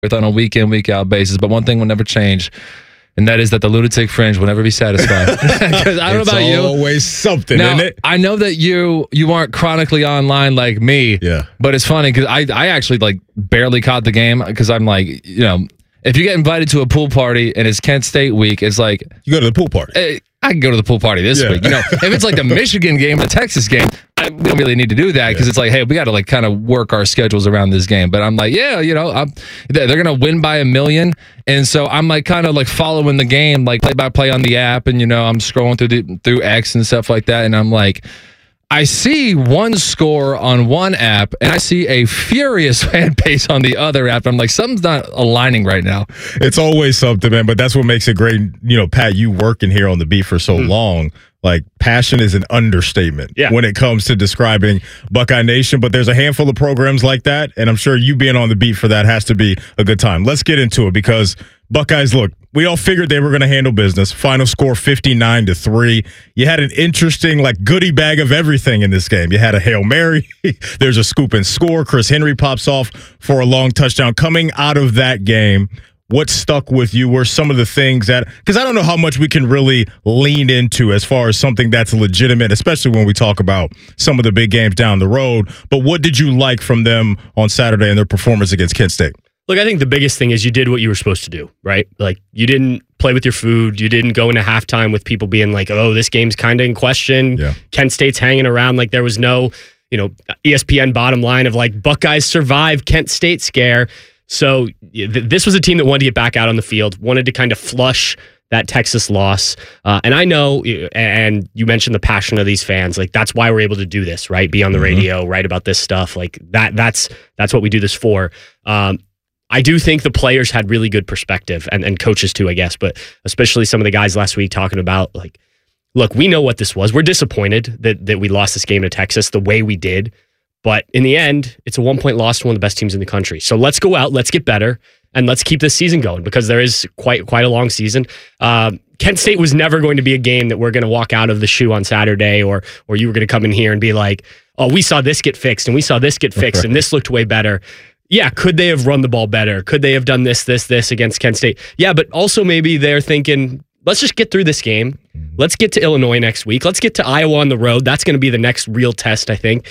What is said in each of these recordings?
with on a week in, week out basis. But one thing will never change, and that is that the Lunatic Fringe will never be satisfied. Because I don't know about you. It's always something, now, isn't it? I know that you aren't chronically online like me. Yeah. But it's funny because I actually like barely caught the game because I'm like, if you get invited to a pool party and it's Kent State week, it's like You go to the pool party. I can go to the pool party this week. If it's like the Michigan game or the Texas game, we don't really need to do that because it's like, hey, we got to like kind of work our schedules around this game. But I'm like, yeah, they're going to win by 1 million. And so I'm like kind of like following the game, like play by play on the app. And, I'm scrolling through X and stuff like that. And I'm like, I see one score on one app and I see a furious fan base on the other app. I'm like, something's not aligning right now. It's always something, man, but that's what makes it great. Pat, you working here on the beat for so long. Like, passion is an understatement when it comes to describing Buckeye Nation, but there's a handful of programs like that, and I'm sure you being on the beat for that has to be a good time. Let's get into it because Buckeyes, look, we all figured they were going to handle business. Final score 59-3. You had an interesting, like, goodie bag of everything in this game. You had a Hail Mary. There's a scoop and score. Chris Henry pops off for a long touchdown. Coming out of that game, what stuck with you were some of the things that, because I don't know how much we can really lean into as far as something that's legitimate, especially when we talk about some of the big games down the road. But what did you like from them on Saturday and their performance against Kent State? Look, I think the biggest thing is you did what you were supposed to do, right? Like, you didn't play with your food. You didn't go into halftime with people being like, oh, this game's kind of in question. Yeah. Kent State's hanging around. Like, there was no, ESPN bottom line of like, Buckeyes survive Kent State scare. So this was a team that wanted to get back out on the field, wanted to kind of flush that Texas loss. And I know, and you mentioned the passion of these fans, like that's why we're able to do this, right? Be on the radio, write about this stuff. Like that's what we do this for. I do think the players had really good perspective and coaches too, I guess, but especially some of the guys last week talking about like, look, we know what this was. We're disappointed that we lost this game to Texas the way we did. But in the end, it's a 1-point loss to one of the best teams in the country. So let's go out, let's get better, and let's keep this season going because there is quite a long season. Kent State was never going to be a game that we're going to walk out of the shoe on Saturday or you were going to come in here and be like, oh, we saw this get fixed and we saw this get fixed and this looked way better. Yeah, could they have run the ball better? Could they have done this against Kent State? Yeah, but also maybe they're thinking, let's just get through this game. Let's get to Illinois next week. Let's get to Iowa on the road. That's going to be the next real test, I think.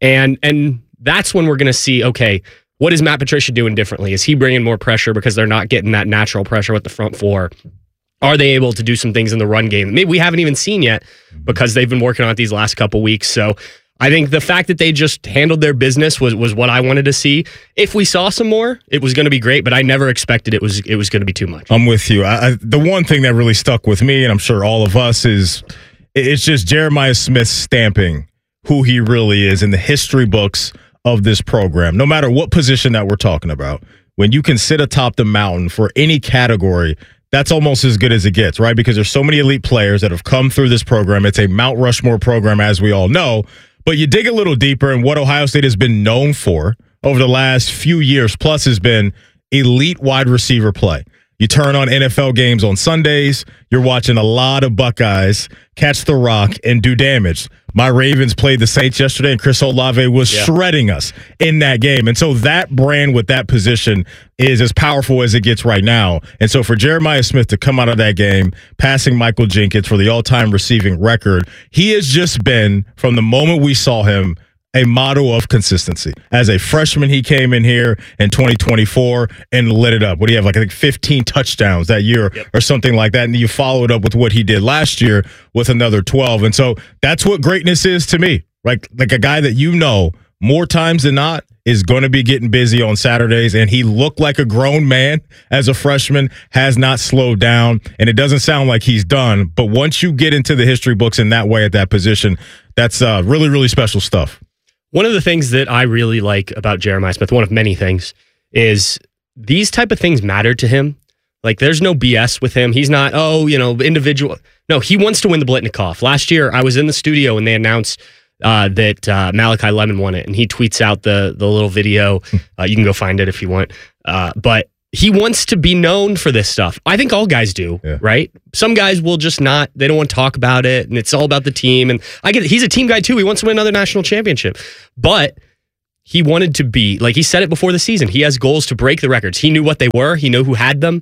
And that's when we're going to see, okay, what is Matt Patricia doing differently? Is he bringing more pressure because they're not getting that natural pressure with the front four? Are they able to do some things in the run game that maybe we haven't even seen yet because they've been working on it these last couple weeks? So I think the fact that they just handled their business was what I wanted to see. If we saw some more, it was going to be great, but I never expected it was going to be too much. I'm with you. The one thing that really stuck with me, and I'm sure all of us, is it's just Jeremiah Smith stamping who he really is in the history books of this program, no matter what position that we're talking about. When you can sit atop the mountain for any category, that's almost as good as it gets, right? Because there's so many elite players that have come through this program. It's a Mount Rushmore program, as we all know. But you dig a little deeper, and what Ohio State has been known for over the last few years plus has been elite wide receiver play. You turn on NFL games on Sundays, you're watching a lot of Buckeyes catch the rock and do damage. My Ravens played the Saints yesterday, and Chris Olave was shredding us in that game. And so that brand with that position is as powerful as it gets right now. And so for Jeremiah Smith to come out of that game, passing Michael Jenkins for the all-time receiving record, he has just been, from the moment we saw him, a model of consistency. As a freshman, he came in here in 2024 and lit it up. What do you have, like I think 15 touchdowns that year or something like that, and you followed up with what he did last year with another 12. And so that's what greatness is to me. Like a guy that more times than not is going to be getting busy on Saturdays, and he looked like a grown man as a freshman, has not slowed down, and it doesn't sound like he's done. But once you get into the history books in that way at that position, that's really, really special stuff. One of the things that I really like about Jeremiah Smith, one of many things, is these type of things matter to him. Like, there's no BS with him. He's not, individual. No, he wants to win the Blitnikoff. Last year, I was in the studio and they announced that Malachi Lemon won it, and he tweets out the little video. You can go find it if you want. But he wants to be known for this stuff. I think all guys do, right? Some guys will just not, they don't want to talk about it, and it's all about the team. And I get it. He's a team guy too. He wants to win another national championship. But he wanted to be, like he said it before the season, he has goals to break the records. He knew what they were. He knew who had them.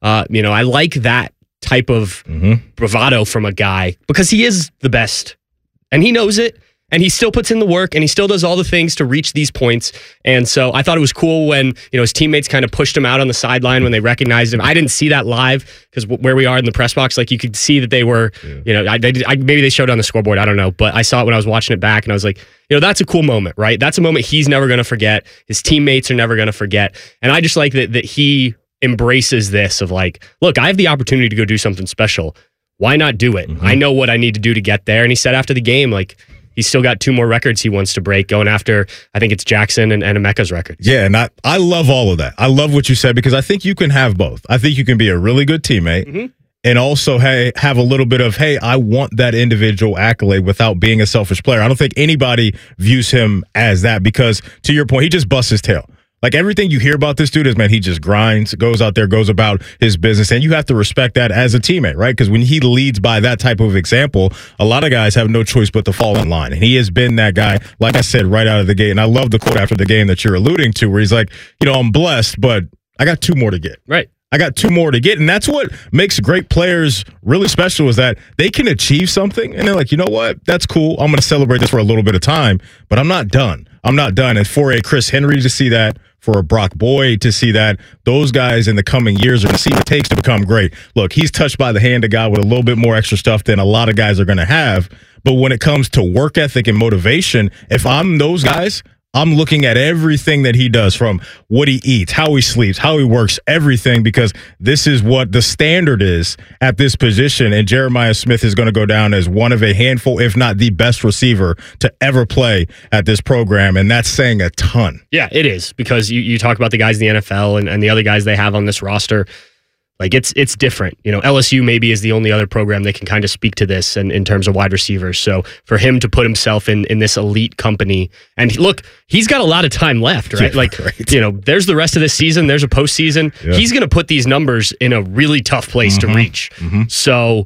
I like that type of bravado from a guy because he is the best and he knows it. And he still puts in the work and he still does all the things to reach these points. And so I thought it was cool when, his teammates kind of pushed him out on the sideline when they recognized him. I didn't see that live because where we are in the press box, like you could see that they were, maybe they showed it on the scoreboard. I don't know. But I saw it when I was watching it back and I was like, that's a cool moment, right? That's a moment he's never going to forget. His teammates are never going to forget. And I just like that he embraces this of like, look, I have the opportunity to go do something special. Why not do it? I know what I need to do to get there. And he said after the game, like, he's still got 2 more records he wants to break, going after, I think it's Jackson and Emeka's records. Yeah, and I love all of that. I love what you said because I think you can have both. I think you can be a really good teammate and also have a little bit of, hey, I want that individual accolade without being a selfish player. I don't think anybody views him as that because, to your point, he just busts his tail. Like everything you hear about this dude is, man, he just grinds, goes out there, goes about his business. And you have to respect that as a teammate, right? Because when he leads by that type of example, a lot of guys have no choice but to fall in line. And he has been that guy, like I said, right out of the gate. And I love the quote after the game that you're alluding to where he's like, I'm blessed, but I got 2 more to get. Right. I got 2 more to get. And that's what makes great players really special is that they can achieve something. And they're like, you know what? That's cool. I'm going to celebrate this for a little bit of time, but I'm not done. And for a Chris Henry to see that, for a Brock Boyd to see that, those guys in the coming years are going to see what it takes to become great. Look, he's touched by the hand of God with a little bit more extra stuff than a lot of guys are going to have. But when it comes to work ethic and motivation, if I'm those guys, I'm looking at everything that he does, from what he eats, how he sleeps, how he works, everything, because this is what the standard is at this position. And Jeremiah Smith is going to go down as one of a handful, if not the best receiver to ever play at this program. And that's saying a ton. Yeah, it is, because you talk about the guys in the NFL and the other guys they have on this roster. Like it's different. LSU maybe is the only other program that can kind of speak to this and in terms of wide receivers. So for him to put himself in this elite company, and look, he's got a lot of time left, right? There's the rest of this season. There's a postseason. Yeah. He's going to put these numbers in a really tough place to reach. So,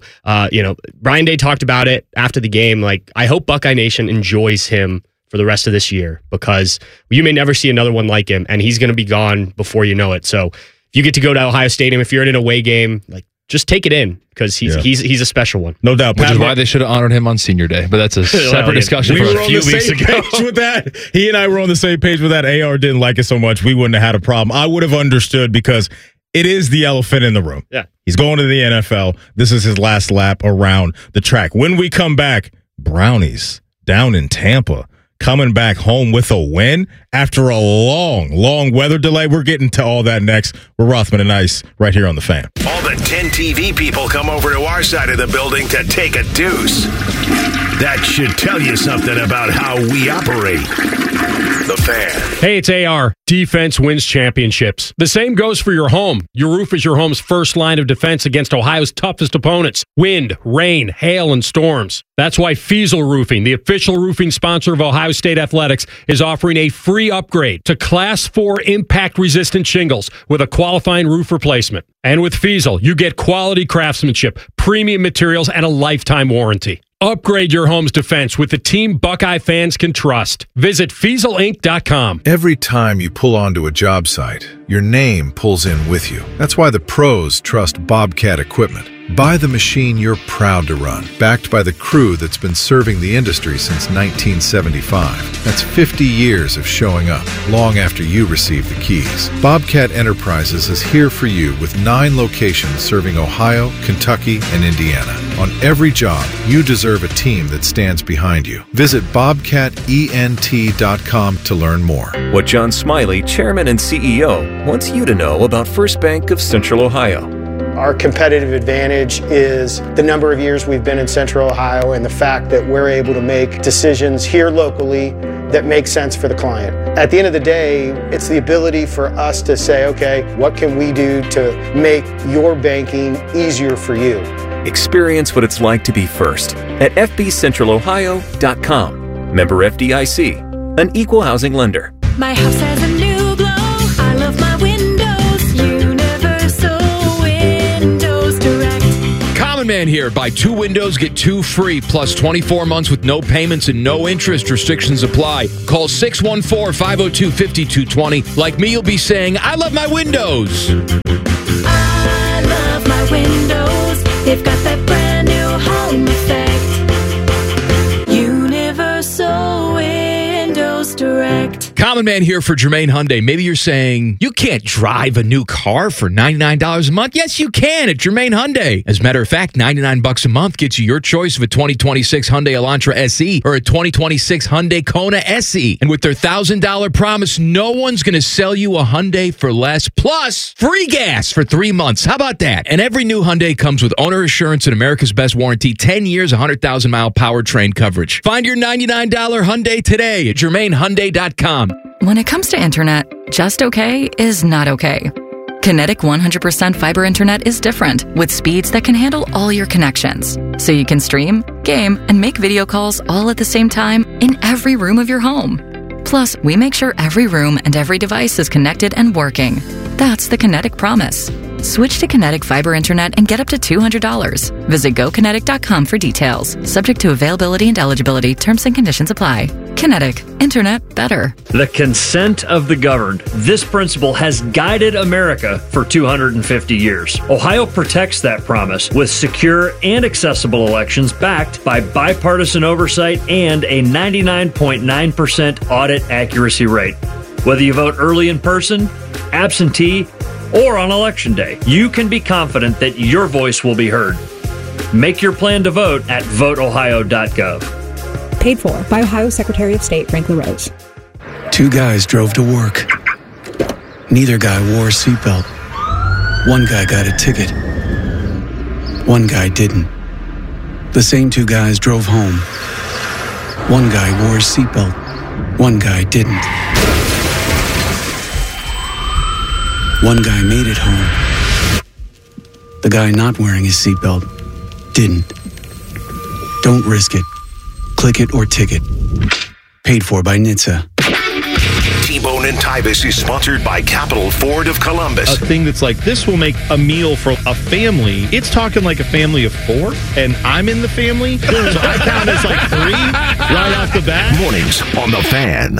Brian Day talked about it after the game. Like, I hope Buckeye Nation enjoys him for the rest of this year, because you may never see another one like him, and he's going to be gone before you know it. So you get to go to Ohio Stadium. If you're in an away game, like, just take it in, because he's a special one. No doubt. Which is why they should have honored him on senior day. But that's a separate discussion for a few weeks ago. With that. He and I were on the same page with that. AR didn't like it so much. We wouldn't have had a problem. I would have understood, because it is the elephant in the room. Yeah. He's going to the NFL. This is his last lap around the track. When we come back, Brownies down in Tampa, coming back home with a win after a long weather delay. We're getting to all that next. We're Rothman and Ice right here on The Fan. All the 10 TV people come over to our side of the building to take a deuce. That should tell you something about how we operate. The Fan. Hey, it's AR. Defense wins championships. The same goes for your home. Your roof is your home's first line of defense against Ohio's toughest opponents: wind, rain, hail, and storms. That's why Fiesel Roofing, the official roofing sponsor of Ohio State Athletics, is offering a free upgrade to Class 4 impact-resistant shingles with a qualifying roof replacement. And with Fiesel, you get quality craftsmanship, premium materials, and a lifetime warranty. Upgrade your home's defense with the team Buckeye fans can trust. Visit FieselInc.com. Every time you pull onto a job site, your name pulls in with you. That's why the pros trust Bobcat equipment. Buy the machine you're proud to run, backed by the crew that's been serving the industry since 1975. That's 50 years of showing up, long after you receive the keys. Bobcat Enterprises is here for you with 9 locations serving Ohio, Kentucky, and Indiana. On every job, you deserve a team that stands behind you. Visit BobcatENT.com to learn more. What John Smiley, Chairman and CEO, wants you to know about First Bank of Central Ohio. Our competitive advantage is the number of years we've been in Central Ohio and the fact that we're able to make decisions here locally that make sense for the client. At the end of the day, it's the ability for us to say, okay, what can we do to make your banking easier for you? Experience what it's like to be first at fbcentralohio.com. Member FDIC, an equal housing lender. My house has a new glow. I love my windows. Universal Windows Direct. Common Man here. Buy 2 windows, get 2 free, plus 24 months with no payments and no interest. Restrictions apply. Call 614-502-5220. Like me, you'll be saying, I love my windows. I love my windows. They've got that brand new home effect. Universal Windows Direct. Common Man here for Jermaine Hyundai. Maybe you're saying, you can't drive a new car for $99 a month. Yes, you can at Jermaine Hyundai. As a matter of fact, $99 a month gets you your choice of a 2026 Hyundai Elantra SE or a 2026 Hyundai Kona SE. And with their $1,000 promise, no one's going to sell you a Hyundai for less. Plus, free gas for 3 months. How about that? And every new Hyundai comes with owner assurance and America's Best Warranty, 10 years, 100,000-mile powertrain coverage. Find your $99 Hyundai today at JermaineHyundai.com. When it comes to internet, just okay is not okay. Kinetic 100% fiber internet is different, with speeds that can handle all your connections. So you can stream, game, and make video calls all at the same time in every room of your home. Plus, we make sure every room and every device is connected and working. That's the Kinetic promise. Switch to Kinetic fiber internet and get up to $200. Visit GoKinetic.com for details. Subject to availability and eligibility. Terms and conditions apply. Kinetic. Internet better. The consent of the governed. This principle has guided America for 250 years. Ohio protects that promise with secure and accessible elections backed by bipartisan oversight and a 99.9% audit accuracy rate. Whether you vote early in person, absentee, or on Election Day, you can be confident that your voice will be heard. Make your plan to vote at voteohio.gov. Paid for by Ohio Secretary of State Frank LaRose. 2 guys drove to work. Neither guy wore a seatbelt. One guy got a ticket. One guy didn't. The same 2 guys drove home. One guy wore a seatbelt. One guy didn't. One guy made it home. The guy not wearing his seatbelt didn't. Don't risk it. Click it or ticket. Paid for by NHTSA. T-Bone and Tybus is sponsored by Capital Ford of Columbus. A thing that's like, this will make a meal for a family. It's talking like a family of 4, and I'm in the family. So I count as like 3 right off the bat. Mornings on The Fan.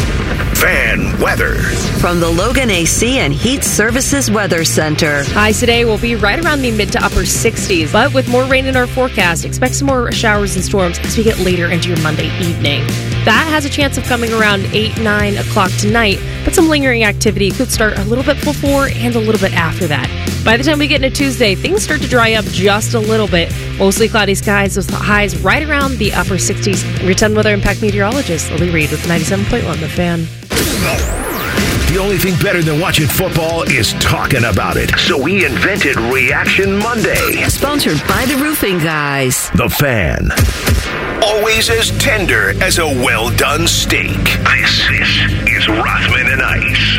Fan weather. From the Logan AC and Heat Services Weather Center. Highs today will be right around the mid to upper 60s, but with more rain in our forecast, expect some more showers and storms as we get later into your Monday evening. That has a chance of coming around 8, 9 o'clock tonight, but some lingering activity could start a little bit before and a little bit after that. By the time we get into Tuesday, things start to dry up just a little bit. Mostly cloudy skies with highs right around the upper 60s. Your 10 Weather Impact meteorologist Lily Reed with 97.1 The Fan. The only thing better than watching football is talking about it. So we invented Reaction Monday. Sponsored by the Roofing Guys. The Fan. Always as tender as a well-done steak. This is Rothman and Ice.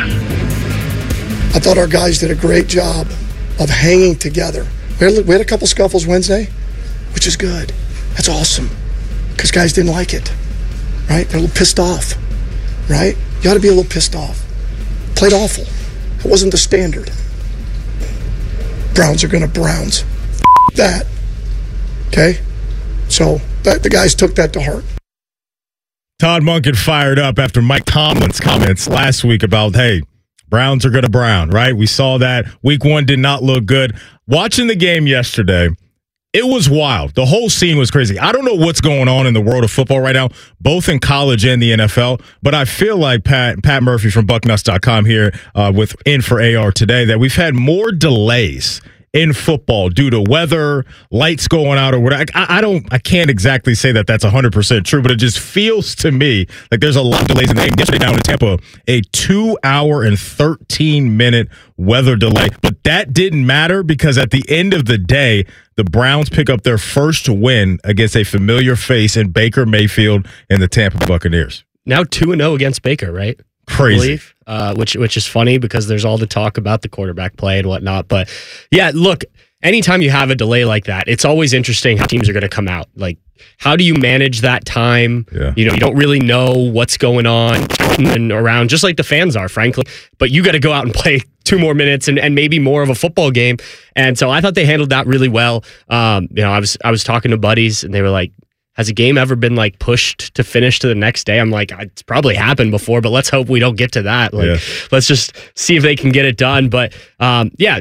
I thought our guys did a great job of hanging together. We had a couple scuffles Wednesday, which is good. That's awesome. Because guys didn't like it, right? They're a little pissed off, right? You ought to be a little pissed off. Played awful. It wasn't the standard. Browns are going to Browns. That. Okay? So the guys took that to heart. Todd Monken fired up after Mike Tomlin's comments last week about, hey, Browns are going to Brown, right? We saw that. Week 1 did not look good. Watching the game yesterday, it was wild. The whole scene was crazy. I don't know what's going on in the world of football right now, both in college and the NFL, but I feel like Pat Murphy from Bucknuts.com here with In for AR today that we've had more delays in football due to weather, lights going out or whatever. I can't exactly say that that's 100% true, but it just feels to me like there's a lot of delays in the game. Yesterday down in Tampa, a 2-hour and 13-minute weather delay. But that didn't matter because at the end of the day, the Browns pick up their first win against a familiar face in Baker Mayfield and the Tampa Buccaneers. Now 2-0 against Baker, right? Crazy. Which is funny because there's all the talk about the quarterback play and whatnot. But yeah, look, anytime you have a delay like that, it's always interesting how teams are going to come out. Like, how do you manage that time? Yeah. You don't really know what's going on and around, just like the fans are, frankly. But you got to go out and play 2 more minutes and maybe more of a football game. And so I thought they handled that really well. I was talking to buddies, and they were like, has a game ever been like pushed to finish to the next day? I'm like, it's probably happened before, but let's hope we don't get to that. Like, let's just see if they can get it done. But